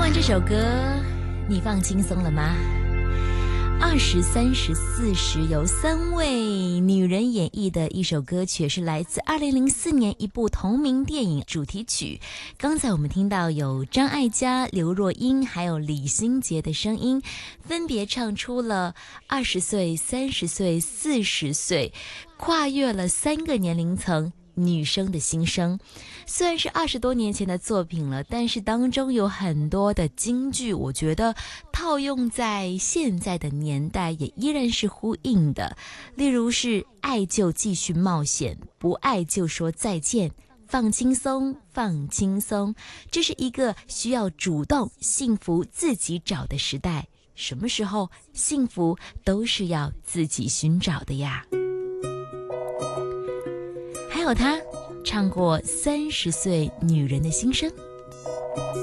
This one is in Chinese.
这首歌你放轻松了吗？20、30、40由3位女人演绎的一首歌曲，是来自2004年一部同名电影主题曲。刚才我们听到有张艾嘉、刘若英还有李心洁的声音，分别唱出了20岁、30岁、40岁，跨越了3个年龄层女生的心声。虽然是20多年前的作品了，但是当中有很多的金句，我觉得套用在现在的年代也依然是呼应的。例如是爱就继续冒险，不爱就说再见，放轻松，放轻松。这是一个需要主动幸福自己找的时代，什么时候幸福都是要自己寻找的呀。还有他唱过30岁女人的心声。